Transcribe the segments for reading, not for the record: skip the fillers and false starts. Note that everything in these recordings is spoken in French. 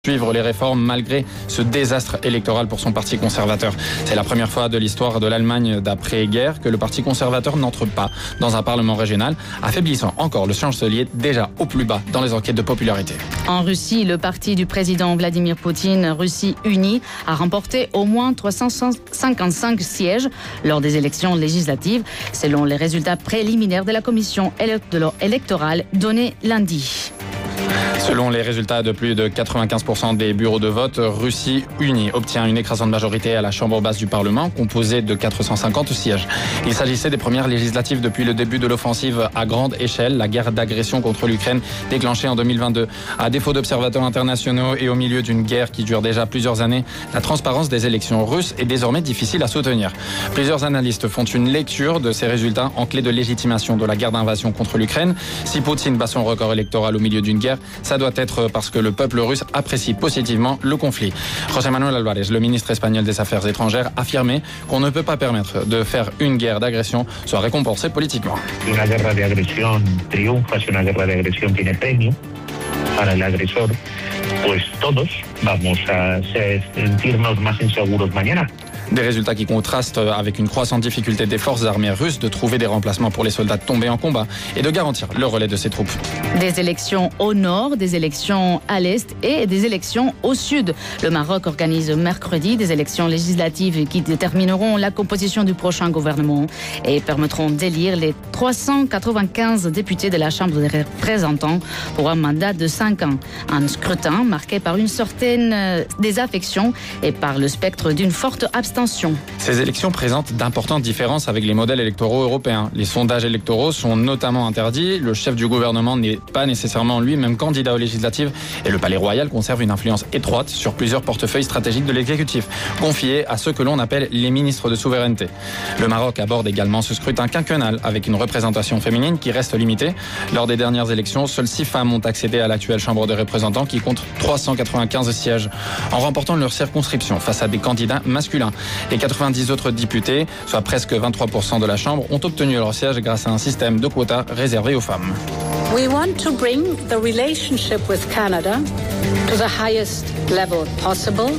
Suivre les réformes malgré ce désastre électoral pour son parti conservateur. C'est la première fois de l'histoire de l'Allemagne d'après-guerre que le parti conservateur n'entre pas dans un parlement régional, affaiblissant encore le chancelier déjà au plus bas dans les enquêtes de popularité. En Russie, le parti du président Vladimir Poutine, Russie Unie, a remporté au moins 355 sièges lors des élections législatives, selon les résultats préliminaires de la commission électorale donnés lundi. Selon les résultats de plus de 95% des bureaux de vote, Russie Unie obtient une écrasante majorité à la Chambre basse du Parlement, composée de 450 sièges. Il s'agissait des premières législatives depuis le début de l'offensive à grande échelle, la guerre d'agression contre l'Ukraine déclenchée en 2022. À défaut d'observateurs internationaux et au milieu d'une guerre qui dure déjà plusieurs années, la transparence des élections russes est désormais difficile à soutenir. Plusieurs analystes font une lecture de ces résultats en clé de légitimation de la guerre d'invasion contre l'Ukraine. Si Poutine bat son record électoral au milieu d'une guerre, ça doit être parce que le peuple russe apprécie positivement le conflit. José Manuel Álvarez, le ministre espagnol des Affaires étrangères, affirmait qu'on ne peut pas permettre de faire une guerre d'agression soit récompensée politiquement. Une guerra de agresión triunfa, si una guerra de agresión tiene premio para el agresor, pues todos vamos a sentirnos más inseguros mañana. Des résultats qui contrastent avec une croissante difficulté des forces armées russes de trouver des remplacements pour les soldats tombés en combat et de garantir le relais de ces troupes. Des élections au nord, des élections à l'est et des élections au sud. Le Maroc organise mercredi des élections législatives qui détermineront la composition du prochain gouvernement et permettront d'élire les 395 députés de la Chambre des représentants pour un mandat de 5 ans. Un scrutin marqué par une certaine désaffection et par le spectre d'une forte abstention. Ces élections présentent d'importantes différences avec les modèles électoraux européens. Les sondages électoraux sont notamment interdits. Le chef du gouvernement n'est pas nécessairement lui-même candidat aux législatives et le Palais Royal conserve une influence étroite sur plusieurs portefeuilles stratégiques de l'exécutif, confiés à ceux que l'on appelle les ministres de souveraineté. Le Maroc aborde également ce scrutin quinquennal avec une représentation féminine qui reste limitée. Lors des dernières élections, seules 6 femmes ont accédé à l'actuelle Chambre des représentants qui compte 395 sièges, en remportant leur circonscription face à des candidats masculins. Les 90 autres députés, soit presque 23% de la Chambre, ont obtenu leur siège grâce à un système de quotas réservé aux femmes. We want to bring the relationship with Canada to the highest level possible.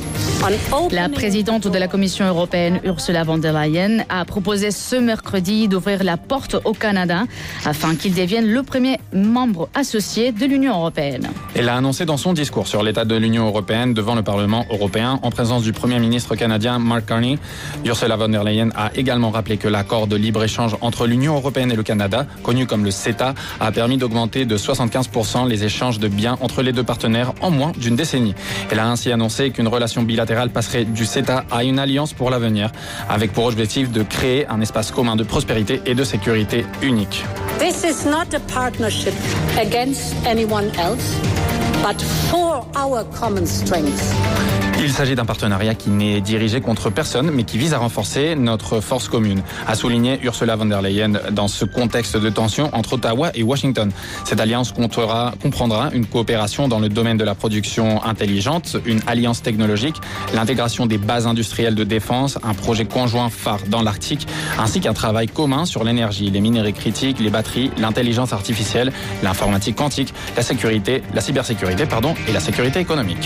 La présidente de la Commission européenne, Ursula von der Leyen, a proposé ce mercredi d'ouvrir la porte au Canada afin qu'il devienne le premier membre associé de l'Union européenne. Elle a annoncé dans son discours sur l'état de l'Union européenne devant le Parlement européen en présence du Premier ministre canadien Mark Carney. Ursula von der Leyen a également rappelé que l'accord de libre-échange entre l'Union européenne et le Canada, connu comme le CETA, a permis d'augmenter de 75% les échanges de biens entre les deux partenaires en moins d'une décennie. Elle a ainsi annoncé qu'une relation bilatérale passerait du CETA à une alliance pour l'avenir, avec pour objectif de créer un espace commun de prospérité et de sécurité unique. This is not a partnership against anyone else, but for our common strength. Il s'agit d'un partenariat qui n'est dirigé contre personne, mais qui vise à renforcer notre force commune, a souligné Ursula von der Leyen dans ce contexte de tension entre Ottawa et Washington. Cette alliance comprendra une coopération dans le domaine de la production intelligente, une alliance technologique, l'intégration des bases industrielles de défense, un projet conjoint phare dans l'Arctique, ainsi qu'un travail commun sur l'énergie, les minerais critiques, les batteries, l'intelligence artificielle, l'informatique quantique, la cybersécurité, et la sécurité économique.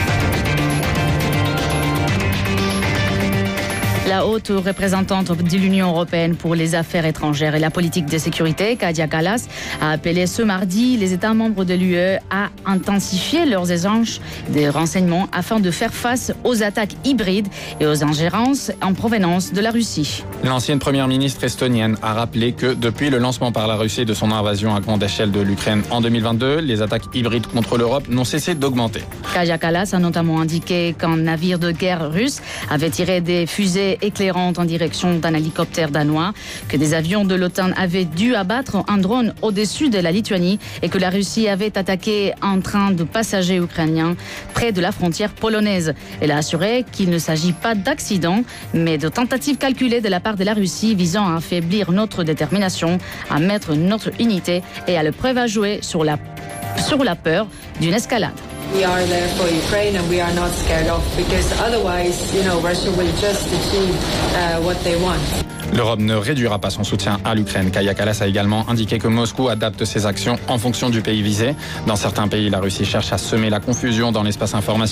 La haute représentante de l'Union européenne pour les affaires étrangères et la politique de sécurité, Kaja Kallas, a appelé ce mardi les États membres de l'UE à intensifier leurs échanges de renseignements afin de faire face aux attaques hybrides et aux ingérences en provenance de la Russie. L'ancienne première ministre estonienne a rappelé que depuis le lancement par la Russie de son invasion à grande échelle de l'Ukraine en 2022, les attaques hybrides contre l'Europe n'ont cessé d'augmenter. Kaja Kallas a notamment indiqué qu'un navire de guerre russe avait tiré des fusées éclairantes en direction d'un hélicoptère danois, que des avions de l'OTAN avaient dû abattre un drone au-dessus de la Lituanie et que la Russie avait attaqué un train de passagers ukrainiens près de la frontière polonaise. Elle a assuré qu'il ne s'agit pas d'accident, mais de tentatives calculées de la part de la Russie visant à affaiblir notre détermination, à mettre notre unité et à l'épreuve à jouer sur la peur d'une escalade. We are there for Ukraine and we are not scared of, because otherwise, Russia will just achieve what they want. L'Europe ne réduira pas son soutien à l'Ukraine. Kaja Kallas a également indiqué que Moscou adapte ses actions en fonction du pays visé. Dans certains pays, la Russie cherche à semer la confusion dans l'espace informationnel.